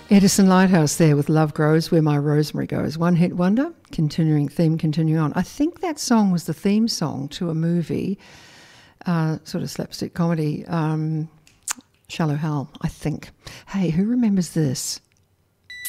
Edison Lighthouse there with Love Grows Where My Rosemary Goes. One hit wonder, continuing on. I think that song was the theme song to a movie, sort of slapstick comedy, Shallow Hal, I think. Hey, who remembers this?